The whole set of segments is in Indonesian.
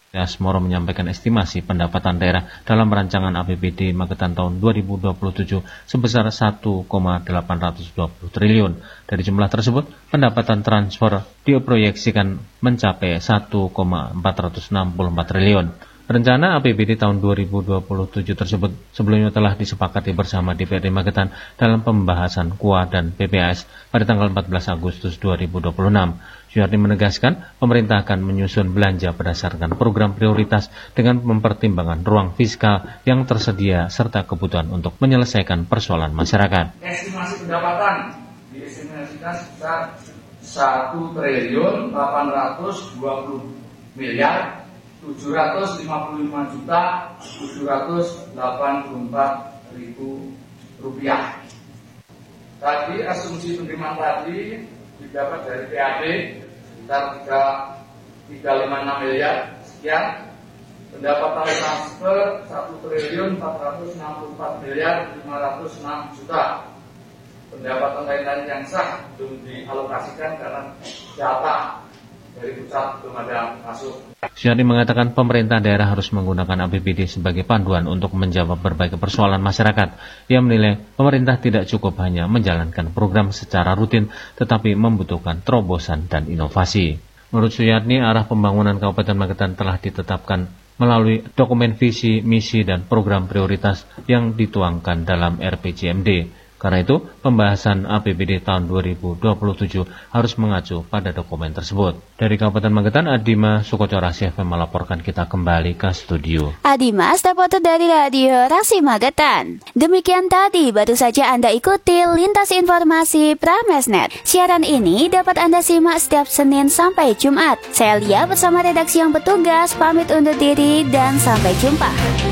Asmoro menyampaikan estimasi pendapatan daerah dalam rancangan APBD Magetan tahun 2027 sebesar 1,820 triliun. Dari jumlah tersebut, pendapatan transfer diproyeksikan mencapai 1,464 triliun. Rencana APBD tahun 2027 tersebut sebelumnya telah disepakati bersama DPRD Magetan dalam pembahasan KUA dan PPAS pada tanggal 14 Agustus 2026. Suyardi menegaskan pemerintah akan menyusun belanja berdasarkan program prioritas dengan mempertimbangkan ruang fiskal yang tersedia serta kebutuhan untuk menyelesaikan persoalan masyarakat. Estimasi pendapatan diestimasikan sebesar 1.820 miliar 755.784.000 rupiah. Tadi asumsi penerimaan tadi didapat dari PAD sekitar 356 miliar sekian. Pendapatan transfer 1.464.506.000. Pendapatan lain-lain yang sah belum dialokasikan karena data dari pusat belum ada masuk. Suyardi mengatakan pemerintah daerah harus menggunakan APBD sebagai panduan untuk menjawab berbagai persoalan masyarakat. Ia menilai pemerintah tidak cukup hanya menjalankan program secara rutin, tetapi membutuhkan terobosan dan inovasi. Menurut Suyardi, arah pembangunan Kabupaten Magetan telah ditetapkan melalui dokumen visi, misi, dan program prioritas yang dituangkan dalam RPJMD. Karena itu, pembahasan APBD tahun 2027 harus mengacu pada dokumen tersebut. Dari Kabupaten Magetan, Adima Sukoco Rasi FM melaporkan. Kita kembali ke studio. Adimas dapat dari Radio Rasi Magetan. Demikian tadi baru saja Anda ikuti Lintas Informasi Pramesnet. Siaran ini dapat Anda simak setiap Senin sampai Jumat. Saya Lia bersama redaksi yang bertugas pamit undur diri dan sampai jumpa.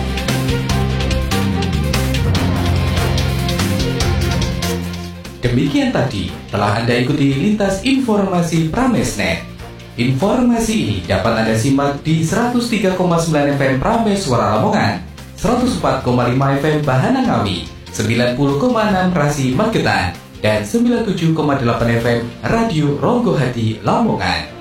Demikian tadi telah Anda ikuti Lintas Informasi Pramesnet. Informasi ini dapat Anda simak di 103,9 FM Prames Suara Lamongan, 104,5 FM Bahana Ngawi, 90,6 Rasi Magetan, dan 97,8 FM Radio Ronggo Hati Lamongan.